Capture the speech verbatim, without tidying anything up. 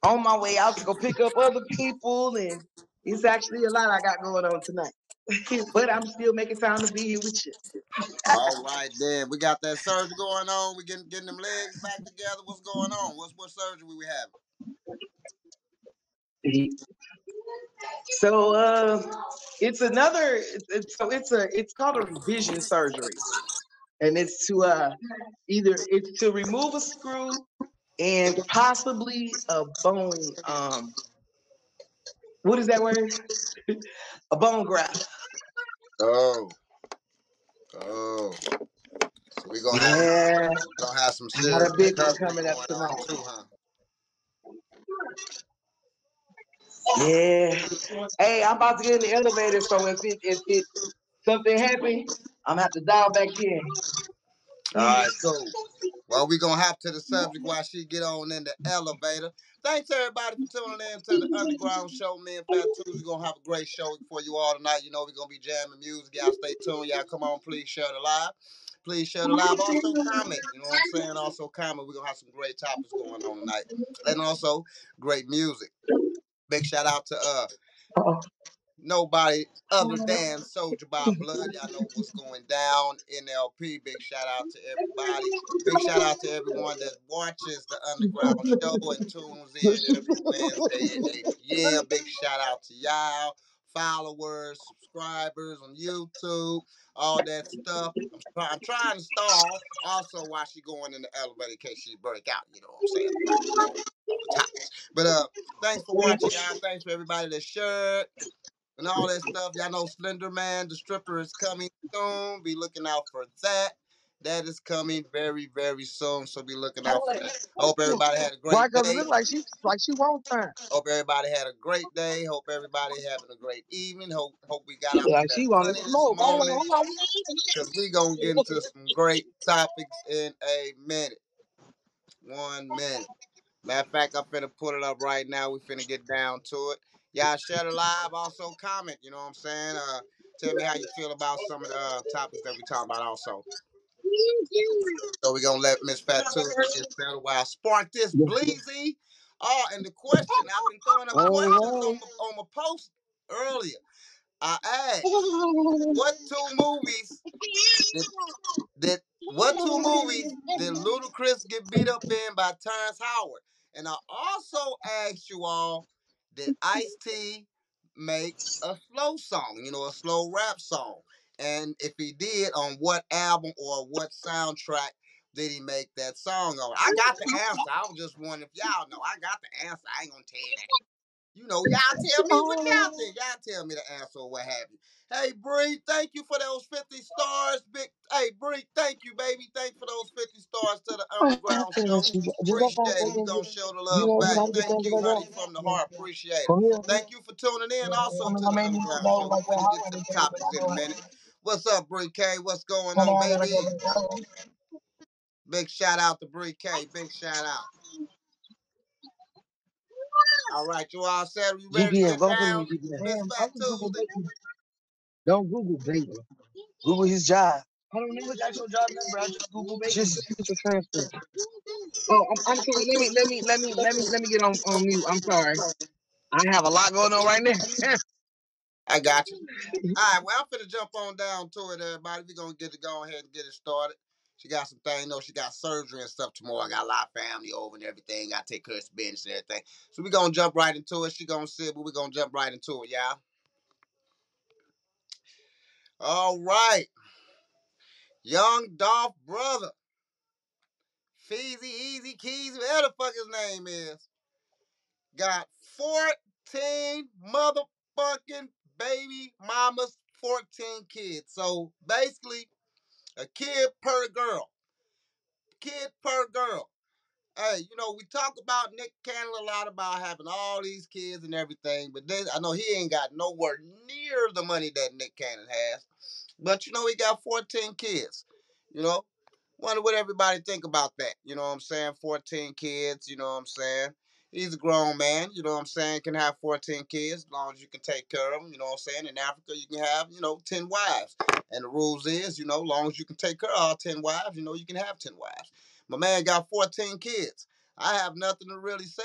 on my way out to go pick up other people, and it's actually a lot I got going on tonight. But I'm still making time to be here with you. All right, then we got that surgery going on. We getting getting them legs back together. What's going on? What's what surgery we having? So uh, it's another. It's, it's, so it's a. It's called a revision surgery, and it's to uh either it's to remove a screw and possibly a bone. Um, what is that word? A bone graft. Oh, oh. So we gonna have Yeah, gonna have some I got serious a big one recovery coming up going on tonight. too, huh? Yeah. Hey, I'm about to get in the elevator, so if it if it something happen, I'm gonna have to dial back in. All right, cool. Well, we gonna hop to the subject while she get on in the elevator. Thanks everybody for tuning in to the Underground Show. Me and Fat Tuesday gonna have a great show for you all tonight. You know we're gonna be jamming music. Y'all stay tuned. Y'all come on, please share the live. Please share the live. Also comment. You know what I'm saying? Also comment. We're gonna have some great topics going on tonight. And also great music. Big shout out to uh Uh-oh. nobody other than Soldier by Blood. Y'all know what's going down. N L P. Big shout out to everybody. Big shout out to everyone that watches the Underground Show and tunes in every Wednesday at eight p.m. Big shout out to y'all, followers, subscribers on YouTube, all that stuff. I'm, try- I'm trying to stall also while she going in the elevator in case she break out. You know what I'm saying? About, you know, all the topics. But uh, thanks for watching, y'all. Thanks for everybody that shared and all that stuff. Y'all know Slender Man, the stripper, is coming soon. Be looking out for that. That is coming very, very soon. So be looking out for that. Hope everybody had a Why? great Cause it day. look like she like she won't turn. Hope everybody had a great day. Hope everybody having a great evening. Hope hope we got out Like to that she want to sunny this smoke. Hold on, morning. hold Cause we gonna get into some great topics in a minute. One minute. Matter of fact, I'm finna put it up right now. We finna get down to it. Y'all share the live. Also comment. You know what I'm saying? Uh, tell me how you feel about some of the uh, topics that we talking about. Also, so we gonna let Miss Fat Tuesday get settled while I spark this Bleezy. Oh, and the question I've been throwing up questions on my, on my post earlier. I asked, what two movies did did what two movies did Ludacris get beat up in by Terrence Howard? And I also asked you all, did Ice-T make a slow song, you know, a slow rap song? And if he did, on what album or what soundtrack did he make that song on? I got the answer. I was just wondering if y'all know. I got the answer. I ain't gonna tell you that. You know, y'all tell me what y'all think. Y'all tell me the answer or what have you. Hey, Bree, thank you for those fifty stars. Big, hey, Bree, thank you, baby. Thank you for those fifty stars to the Underground Show. Appreciate it. We gonna show the love back. Thank you, honey, from the heart. Appreciate it. Thank you for tuning in also to the Underground Show. We finna get to the topics in a minute. What's up, Bree K? What's going on, baby? Big shout out to Bree K. Big shout out. All right, you all set? You ready to G P S, get go put him in down, G P S. Miss Fat Tuesday? Don't Google baby. Google his job. I don't know his actual job number. I just Google baby. Just get your transfer. Oh, I'm, I'm sorry. Let me, let me, let me, let me, let me get on, on mute. I'm sorry. I have a lot going on right now. I got you. All right, well, I'm finna jump on down to it, everybody. We're gonna get to go ahead and get it started. She got some things, you know, she got surgery and stuff tomorrow. I got a lot of family over and everything. I take care of business and everything. So we're gonna jump right into it. She gonna sit, but we're gonna jump right into it, y'all. All right. Young Dolph brother. Feezy, Easy Keys, whatever the fuck his name is. Got fourteen motherfucking baby mamas, fourteen kids. So basically, a kid per girl. Kid per girl. Hey, you know, we talk about Nick Cannon a lot about having all these kids and everything, but then I know he ain't got nowhere near the money that Nick Cannon has. But you know, he got fourteen kids. You know, wonder what everybody think about that. You know what I'm saying? fourteen kids, you know what I'm saying? He's a grown man, you know what I'm saying? Can have fourteen kids as long as you can take care of them, you know what I'm saying? In Africa, you can have, you know, ten wives. And the rules is, you know, as long as you can take care of all ten wives, you know, you can have ten wives. My man got fourteen kids. I have nothing to really say